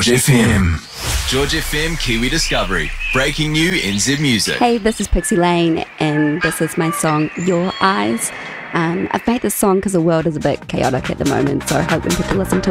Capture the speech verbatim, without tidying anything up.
George F M. George F M Kiwi Discovery. Breaking new in Zip Music. Hey, this is Pixie Lane, and this is my song, Your Eyes. Um, I've made this song because the world is a bit chaotic at the moment, so hoping people listen to